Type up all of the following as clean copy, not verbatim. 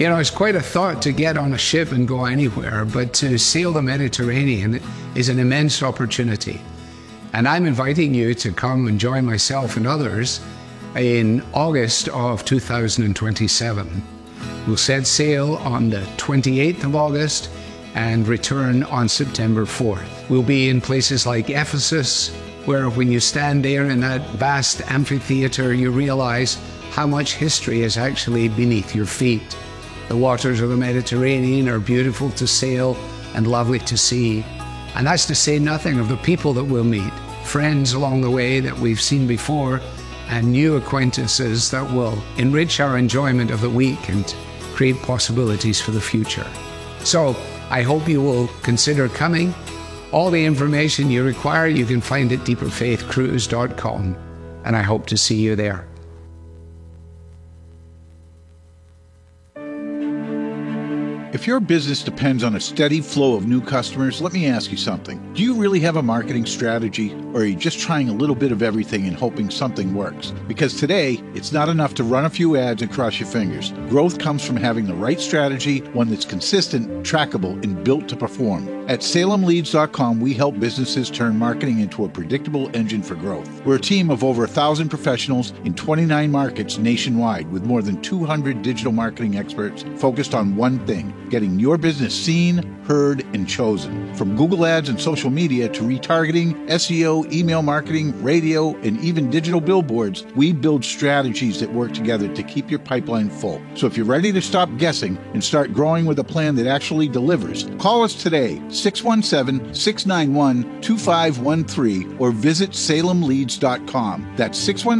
You know, it's quite a thought to get on a ship and go anywhere, but to sail the Mediterranean is an immense opportunity. And I'm inviting you to come and join myself and others in August of 2027. We'll set sail on the 28th of August and return on September 4th. We'll be in places like Ephesus, where when you stand there in that vast amphitheater, you realize how much history is actually beneath your feet. The waters of the Mediterranean are beautiful to sail and lovely to see. And that's to say nothing of the people that we'll meet, friends along the way that we've seen before, and new acquaintances that will enrich our enjoyment of the week and create possibilities for the future. So I hope you will consider coming. All the information you require you can find at deeperfaithcruise.com, and I hope to see you there. If your business depends on a steady flow of new customers, let me ask you something. Do you really have a marketing strategy, or are you just trying a little bit of everything and hoping something works? Because today, it's not enough to run a few ads and cross your fingers. Growth comes from having the right strategy, one that's consistent, trackable, and built to perform. At SalemLeads.com, we help businesses turn marketing into a predictable engine for growth. We're a team of over 1,000 professionals in 29 markets nationwide with more than 200 digital marketing experts focused on one thing: getting your business seen, heard, and chosen. From Google Ads and social media to retargeting, SEO, email marketing, radio, and even digital billboards, we build strategies that work together to keep your pipeline full. So if you're ready to stop guessing and start growing with a plan that actually delivers, call us today, 617-691-2513, or visit SalemLeads.com. That's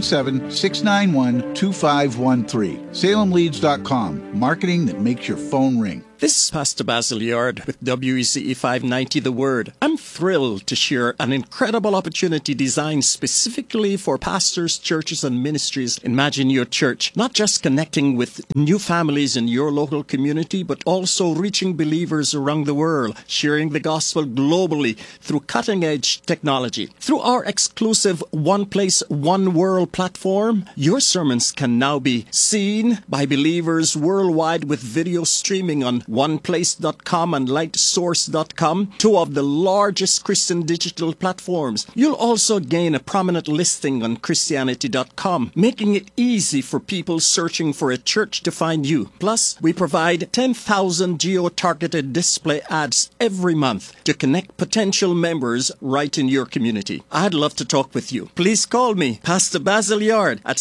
617-691-2513. SalemLeads.com, marketing that makes your phone ring. This is Pastor Basil Yard with WECE 590 The Word. I'm thrilled to share an incredible opportunity designed specifically for pastors, churches, and ministries. Imagine your church not just connecting with new families in your local community, but also reaching believers around the world, sharing the gospel globally through cutting-edge technology. Through our exclusive One Place, One World platform, your sermons can now be seen by believers worldwide with video streaming on OnePlace.com and LightSource.com, two of the largest Christian digital platforms. You'll also gain a prominent listing on Christianity.com, making it easy for people searching for a church to find you. Plus, we provide 10,000 geo-targeted display ads every month to connect potential members right in your community. I'd love to talk with you. Please call me, Pastor Basil Yard, at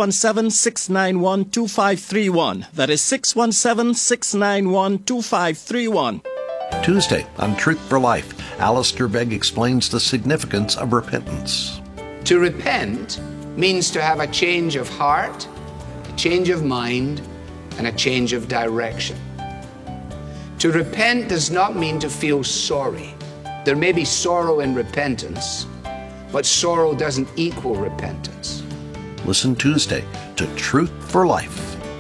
617-691-2531. That is 617-691-2531. Tuesday on Truth for Life, Alistair Begg explains the significance of repentance. To repent means to have a change of heart, a change of mind, and a change of direction. To repent does not mean to feel sorry. There may be sorrow in repentance, but sorrow doesn't equal repentance. Listen Tuesday to Truth for Life.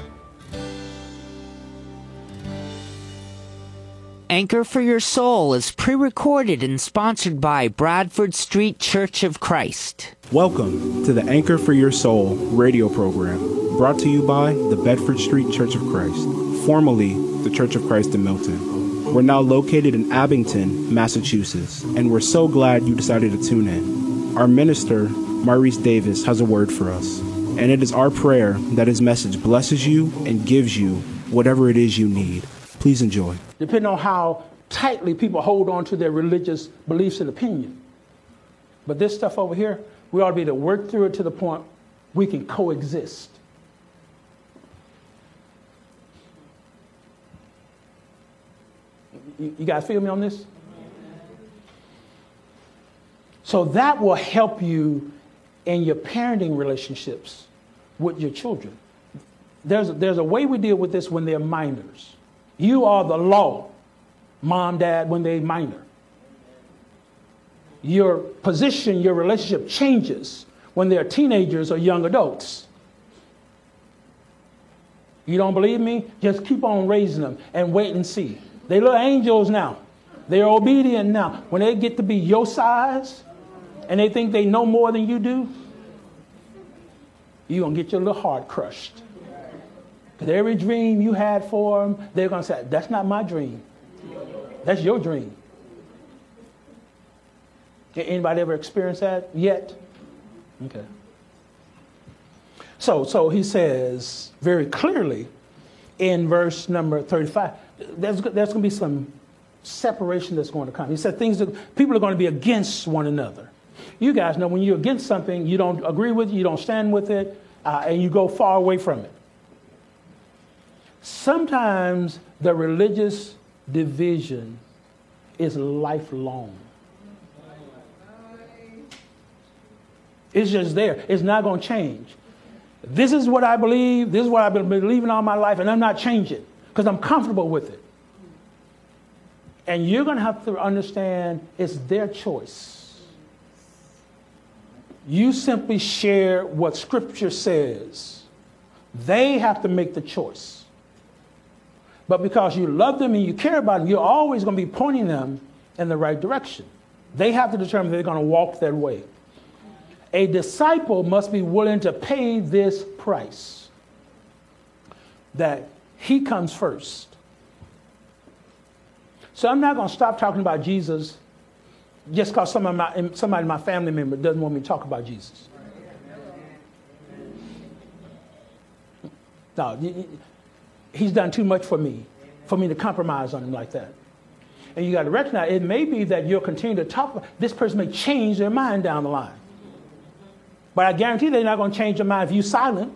Anchor for Your Soul is pre-recorded and sponsored by Bradford Street Church of Christ. Welcome to the Anchor for Your Soul radio program, brought to you by the Bedford Street Church of Christ, formerly the Church of Christ in Milton. We're now located in Abington, Massachusetts, and we're so glad you decided to tune in. Our minister, Maurice Davis, has a word for us, and it is our prayer that his message blesses you and gives you whatever it is you need. Please enjoy. Depending on how tightly people hold on to their religious beliefs and opinion. But this stuff over here, we ought to be able to work through it to the point we can coexist. You guys feel me on this? So that will help you in your parenting relationships with your children. There's a way we deal with this when they're minors. You are the law, mom, dad, when they're minor. Your position, your relationship changes when they're teenagers or young adults. You don't believe me? Just keep on raising them and wait and see. They're little angels now. They're obedient now. When they get to be your size and they think they know more than you do, you're going to get your little heart crushed. Because every dream you had for them, they're going to say, that's not my dream. That's your dream. Anybody ever experienced that yet? Okay. So he says very clearly in verse number 35, there's going to be some separation that's going to come. He said people are going to be against one another. You guys know when you're against something, you don't agree with it, you don't stand with it, and you go far away from it. Sometimes the religious division is lifelong. It's just there. It's not going to change. This is what I believe. This is what I've been believing all my life, and I'm not changing because I'm comfortable with it. And you're going to have to understand it's their choice. You simply share what Scripture says. They have to make the choice. But because you love them and you care about them, you're always going to be pointing them in the right direction. They have to determine they're going to walk that way. A disciple must be willing to pay this price, that he comes first. So I'm not going to stop talking about Jesus just because somebody in my family member doesn't want me to talk about Jesus. No, he's done too much for me to compromise on him like that. And you got to recognize it may be that you'll continue to talk about this person may change their mind down the line. But I guarantee they're not going to change their mind if you're silent.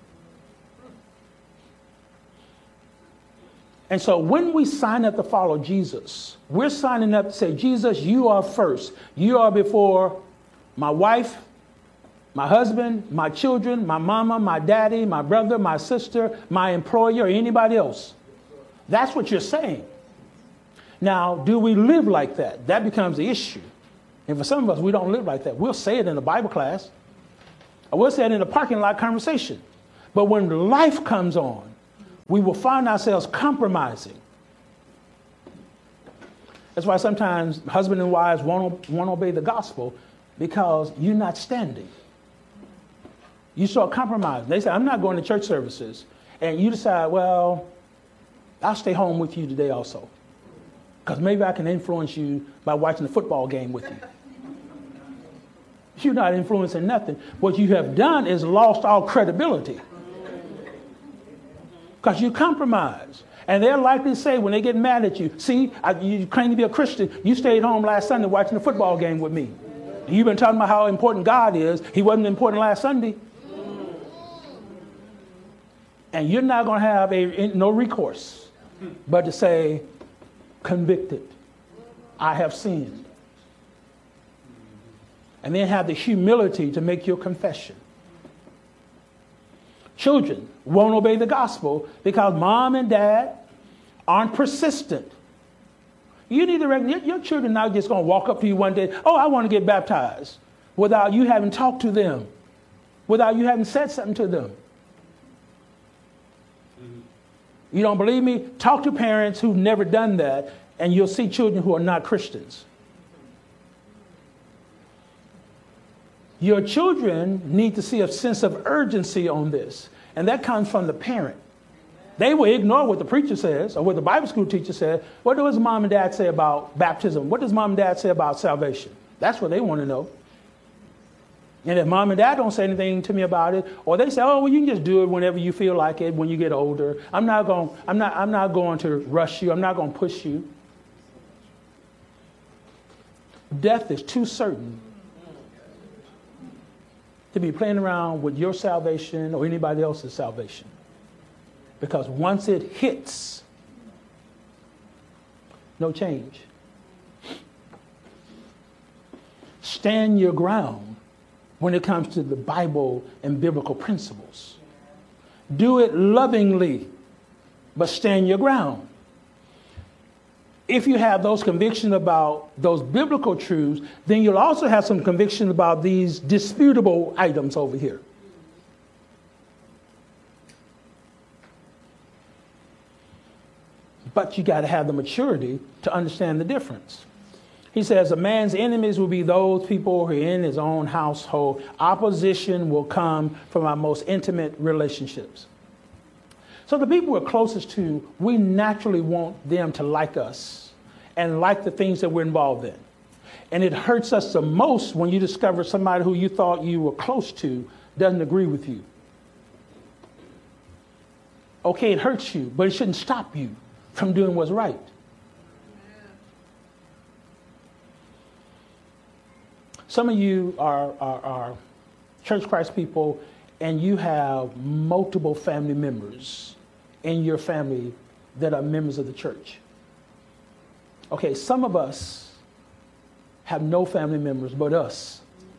And so when we sign up to follow Jesus, we're signing up to say, Jesus, you are first. You are before my wife, my husband, my children, my mama, my daddy, my brother, my sister, my employer, or anybody else. That's what you're saying. Now, do we live like that? That becomes the issue. And for some of us, we don't live like that. We'll say it in a Bible class. Or we'll say it in a parking lot conversation. But when life comes on, we will find ourselves compromising. That's why sometimes husband and wives won't obey the gospel because you're not standing. You start compromising. They say, I'm not going to church services. And you decide, well, I'll stay home with you today also. Because maybe I can influence you by watching the football game with you. You're not influencing nothing. What you have done is lost all credibility. Because you compromise. And they're likely to say when they get mad at you, see, you claim to be a Christian. You stayed home last Sunday watching the football game with me. You've been talking about how important God is. He wasn't important last Sunday. And you're not going to have no recourse but to say, convicted. I have sinned. And then have the humility to make your confession. Children won't obey the gospel because mom and dad aren't persistent. You need to recognize your children not just going to walk up to you one day, oh, I want to get baptized, without you having talked to them, without you having said something to them. You don't believe me? Talk to parents who've never done that, and you'll see children who are not Christians. Your children need to see a sense of urgency on this, and that comes from the parent. They will ignore what the preacher says or what the Bible school teacher says. What does mom and dad say about baptism? What does mom and dad say about salvation? That's what they want to know. And if mom and dad don't say anything to me about it, or they say, oh, well, you can just do it whenever you feel like it when you get older. I'm not going to rush you. I'm not going to push you. Death is too certain to be playing around with your salvation or anybody else's salvation. Because once it hits, no change. Stand your ground when it comes to the Bible and biblical principles. Do it lovingly, but stand your ground. If you have those convictions about those biblical truths, then you'll also have some conviction about these disputable items over here. But you got to have the maturity to understand the difference. He says, a man's enemies will be those people who are in his own household. Opposition will come from our most intimate relationships. So the people we're closest to, we naturally want them to like us and like the things that we're involved in. And it hurts us the most when you discover somebody who you thought you were close to doesn't agree with you. Okay, it hurts you, but it shouldn't stop you from doing what's right. Some of you are Church Christ people, and you have multiple family members in your family that are members of the church. Okay, some of us have no family members but us.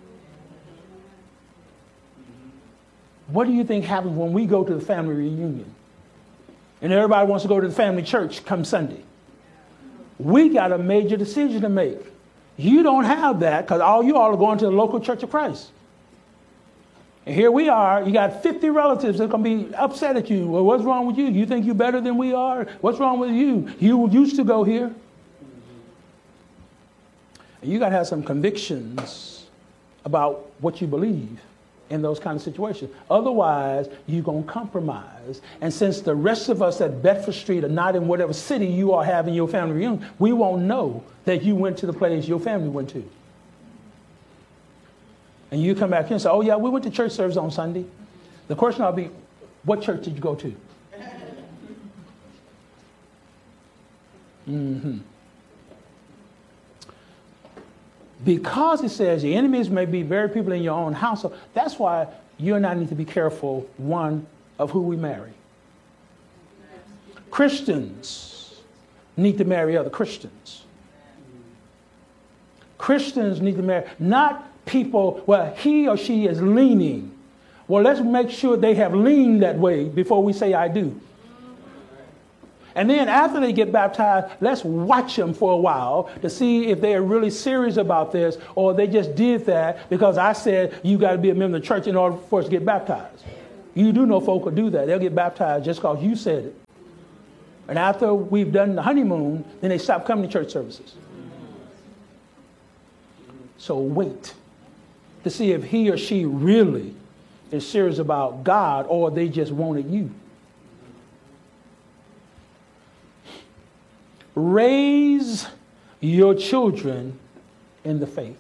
What do you think happens when we go to the family reunion? And everybody wants to go to the family church come Sunday. We got a major decision to make. You don't have that because all you all are going to the local Church of Christ. And here we are, you got 50 relatives that are going to be upset at you. Well, what's wrong with you? You think you're better than we are? What's wrong with you? You used to go here. And you got to have some convictions about what you believe in those kind of situations. Otherwise, you're going to compromise. And since the rest of us at Bedford Street are not in whatever city you are having your family reunion, we won't know that you went to the place your family went to. And you come back here and say, oh yeah, we went to church service on Sunday. The question will be, what church did you go to? Because it says your enemies may be very people in your own household, that's why you and I need to be careful, one, of who we marry. Christians need to marry other Christians. Christians need to marry, not people, well, he or she is leaning. Well, let's make sure they have leaned that way before we say I do. And then after they get baptized, let's watch them for a while to see if they are really serious about this or they just did that because I said you got to be a member of the church in order for us to get baptized. You do know folk will do that. They'll get baptized just because you said it. And after we've done the honeymoon, then they stop coming to church services. So wait to see if he or she really is serious about God or they just wanted you. Raise your children in the faith.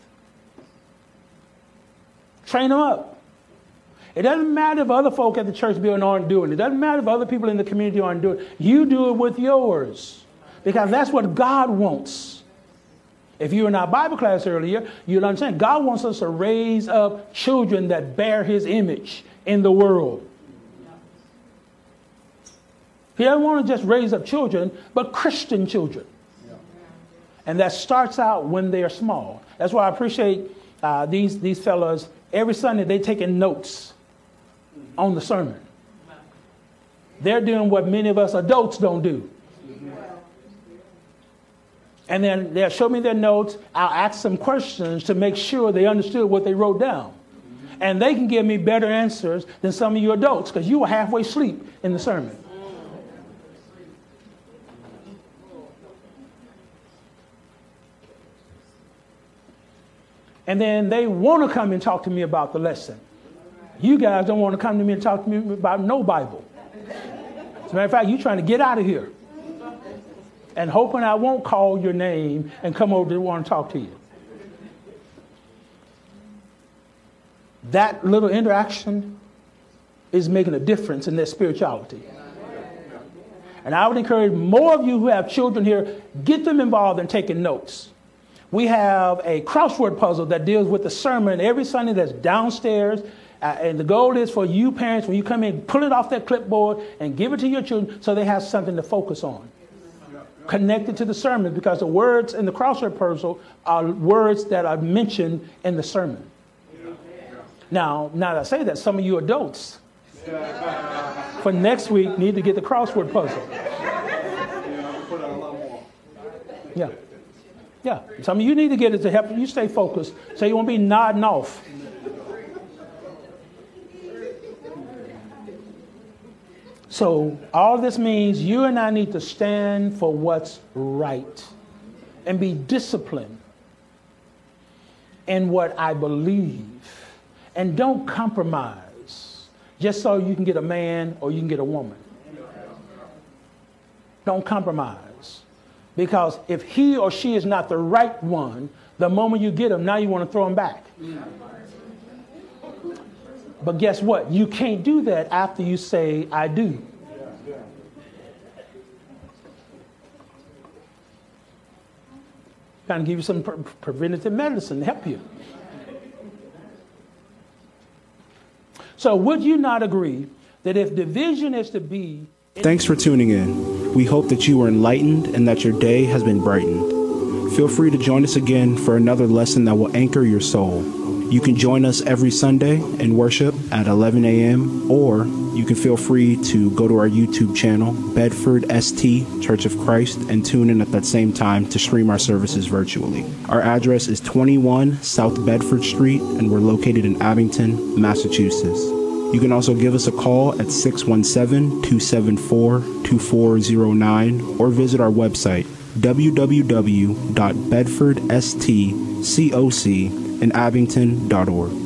Train them up. It doesn't matter if other folk at the church building aren't doing it. It doesn't matter if other people in the community aren't doing it. You do it with yours because that's what God wants. If you were in our Bible class earlier, you'll understand God wants us to raise up children that bear his image in the world. He doesn't want to just raise up children, but Christian children. And that starts out when they are small. That's why I appreciate these fellows. Every Sunday, they're taking notes on the sermon. They're doing what many of us adults don't do. And then they'll show me their notes. I'll ask them questions to make sure they understood what they wrote down. And they can give me better answers than some of you adults because you were halfway asleep in the sermon. And then they want to come and talk to me about the lesson. You guys don't want to come to me and talk to me about no Bible. As a matter of fact, you're trying to get out of here. And hoping I won't call your name and come over to want to talk to you. That little interaction is making a difference in their spirituality. And I would encourage more of you who have children here, get them involved in taking notes. We have a crossword puzzle that deals with the sermon every Sunday that's downstairs. And the goal is for you parents, when you come in, pull it off that clipboard and give it to your children so they have something to focus on. Connected to the sermon, because the words in the crossword puzzle are words that are mentioned in the sermon. Now that I say that, some of you adults for next week need to get the crossword puzzle. Yeah. Some of you need to get it to help you stay focused so you won't be nodding off. So all this means you and I need to stand for what's right and be disciplined in what I believe. And don't compromise just so you can get a man or you can get a woman. Don't compromise. Because if he or she is not the right one, the moment you get them, now you want to throw them back. But guess what? You can't do that after you say, I do. Kind of give you some preventative medicine to help you. So would you not agree that if division is to be... Thanks for tuning in. We hope that you were enlightened and that your day has been brightened. Feel free to join us again for another lesson that will anchor your soul. You can join us every Sunday in worship at 11 a.m. or you can feel free to go to our YouTube channel, Bedford ST Church of Christ, and tune in at that same time to stream our services virtually. Our address is 21 South Bedford Street, and we're located in Abington, Massachusetts. You can also give us a call at 617-274-2409 or visit our website, www.bedfordstcocinabington.org.